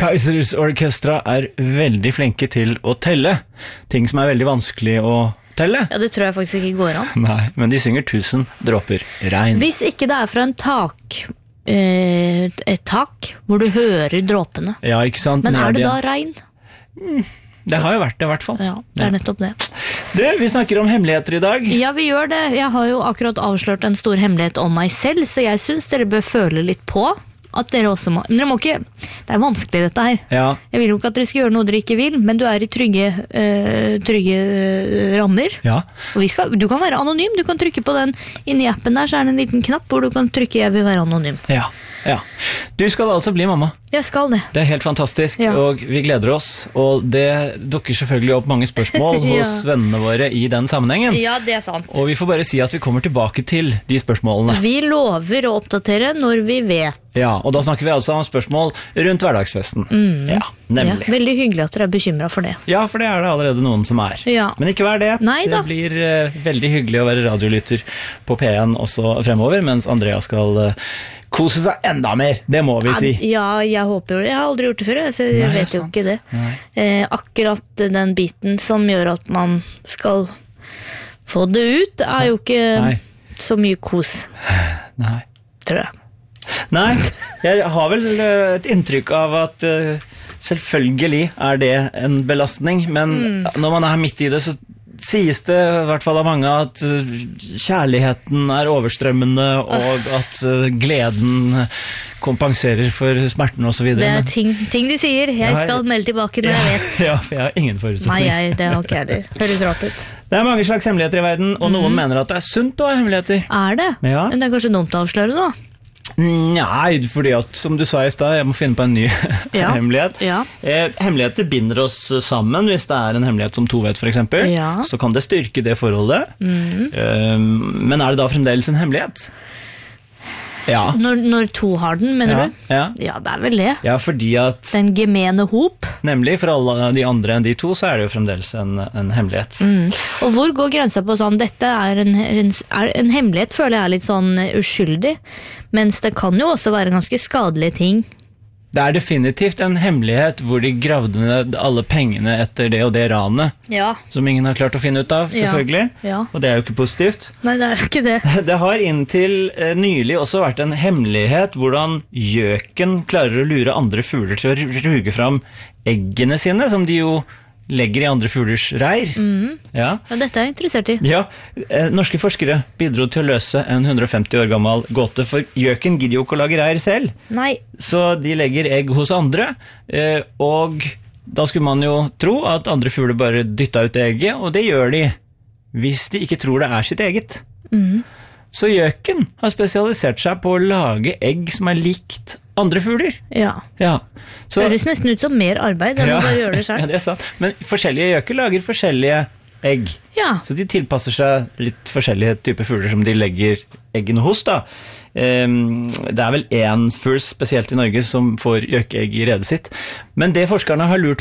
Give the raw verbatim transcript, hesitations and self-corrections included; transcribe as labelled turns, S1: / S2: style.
S1: Kaizers Orchestra er veldig flinke til å telle. Ting som er veldig vanskelig å telle.
S2: Ja, det tror jeg faktisk ikke går an.
S1: Nei, men de synger tusen dråper regn.
S2: Hvis ikke det er fra en tak, eh, et tak, hvor du hører dråpene.
S1: Ja, ikke sant?
S2: Men er det
S1: Nadia?
S2: da regn?
S1: Mm, det har jo vært det i hvert fall.
S2: Ja, det er nettopp det.
S1: Du, vi snakker om hemmeligheter i dag.
S2: Ja, vi gjør det. Jeg har jo akkurat avslørt en stor hemmelighet om meg selv, så jeg synes dere bør føle litt på at dere også må... Men dere må ikke... Det er vanskelig dette her.
S1: Ja.
S2: Jeg vil jo ikke at dere skal gjøre noe dere ikke vil, men du er i trygge, uh, trygge uh, rammer.
S1: Ja.
S2: Og vi skal, du kan være anonym, du kan trykke på den. Inni appen der så er det en liten knapp hvor du kan trykke jeg vil være anonym.
S1: Ja, ja. Du skal altså bli mamma.
S2: Jeg skal det.
S1: Det er helt fantastisk,
S2: Ja.
S1: og vi gleder oss. Og det dukker selvfølgelig opp mange spørsmål
S2: Ja.
S1: hos vennene våre i den sammenhengen.
S2: Ja, det er sant.
S1: Og vi får bare si at vi kommer tilbake til de spørsmålene.
S2: Vi lover å oppdatere når vi vet.
S1: Ja, og da snakker vi altså om spørsmål rundt hverdagsfesten. Ja, nemlig.
S2: Ja, veldig hyggelig at dere er bekymret for det.
S1: Ja, for det er det allerede noen som er.
S2: Ja.
S1: Men ikke vær det.
S2: Nei da.
S1: Det blir uh, veldig hyggelig å være radiolytter på P en også fremover, mens Andrea skal uh, kose seg enda mer. Det må vi si.
S2: Ja, jeg håper jo det. Jeg har aldri gjort det før, så jeg
S1: Nei,
S2: vet jo
S1: sant.
S2: ikke det. Eh, akkurat den biten som gjør at man skal få det ut, er jo ikke
S1: Nei.
S2: så mye kos,
S1: Nei.
S2: tror jeg.
S1: Nei, jeg har vel uh, et inntrykk av at uh, selvfølgelig er det en belastning, men
S2: Mm.
S1: når man er midt i det, så sies det i hvert fall av mange at uh, kjærligheten er overstrømmende, og at uh, gleden kompenserer for smerten og så videre.
S2: Det er
S1: men-
S2: ting, ting de sier. Jeg
S1: Ja,
S2: skal melde tilbake når jeg vet.
S1: Ja, for jeg har ingen
S2: Nei,
S1: forutsetning.
S2: jeg, det har ikke jeg heller. Høres rart ut.
S1: Det er mange slags hemmeligheter i verden, og noen mener at det er sunt å ha hemmeligheter.
S2: Er det?
S1: Ja.
S2: Men det er kanskje dumt å avsløre da?
S1: Nei, fordi at, som du sa i sted, jeg må finne på en ny
S2: Ja.
S1: hemmelighet.
S2: Ja.
S1: Eh, hemmeligheter binder oss sammen. Hvis det er en hemmelighet som to vet, for eksempel,
S2: Ja.
S1: så kan det styrke det forholdet.
S2: Mm.
S1: Eh, men er det da fremdeles en hemmelighet? Ja.
S2: Når, når to har den, mener
S1: Ja,
S2: du?
S1: ja.
S2: Ja, det er vel det.
S1: Ja, fordi at
S2: Den gemene hop.
S1: nemlig for alle de andre enn de to, så er det jo fremdeles en, en hemmelighet.
S2: Mm. Og hvor går grensa på sånn, dette er en, en, er en hemmelighet, føler jeg er litt sånn uskyldig, mens det kan jo også være ganske skadelige ting.
S1: Det er definitivt en hemmelighet hvor de gravde ned alle pengene etter det og det ranet,
S2: Ja.
S1: som ingen har klart å finne ut av,
S2: Ja.
S1: selvfølgelig.
S2: Ja.
S1: Og det er jo ikke positivt.
S2: Nei, det er jo ikke det.
S1: Det har inntil eh, nylig også vært en hemmelighet hvordan gjøken klarer å lure andre fugler til å ruge fram eggene sine, som de jo legger i andre fuglers reir.
S2: Mm.
S1: Ja.
S2: Ja, dette er jeg interessert i.
S1: Ja, eh, norske forskere bidro til å løse en hundre og femti år gammel gåte, for gjøken gidder jo ikke å lage reir selv,
S2: Nei,
S1: så de legger egg hos andre, eh, og da skulle man jo tro at andre fugler bare dytta ut egget, og det gjør de, hvis de ikke tror det er sitt eget.
S2: Mhm.
S1: Så gjøken har spesialisert seg på å lage egg som er likt andre fugler.
S2: ja.
S1: Ja. Så,
S2: Det høres nesten ut som mer arbeid enn
S1: ja,
S2: å bare gjøre det
S1: ja,
S2: selv.
S1: det er sant. Men forskjellige gjøker lager forskjellige egg.
S2: Ja.
S1: Så de tilpasser seg litt forskjellige typer fugler som de legger eggene hos, da. Ehm, Det er vel én fugl spesielt i Norge som får gjøkeegg i redet sitt. Men det forskerne har lurt